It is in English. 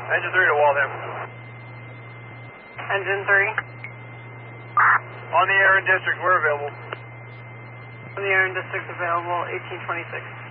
Engine 3 to Waltham. Engine 3. On the air in district, we're available. On the air in district available, 1826.